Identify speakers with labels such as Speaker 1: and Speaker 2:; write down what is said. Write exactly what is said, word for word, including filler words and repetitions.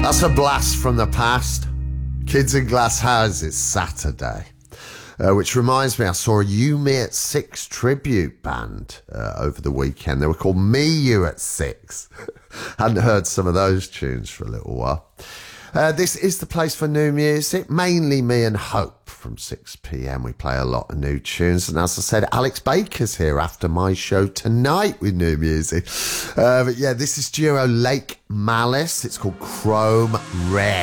Speaker 1: That's a blast from the past. Kids in Glass Houses, Saturday. Uh, which reminds me, I saw a You Me at Six tribute band uh, over the weekend. They were called Me You at Six. Hadn't heard some of those tunes for a little while. Uh, this is the place for new music, mainly me and Hope from six p.m. We play a lot of new tunes. And as I said, Alex Baker's here after my show tonight with new music. Uh, but yeah, this is duo Lake Malice. It's called Chrome Red.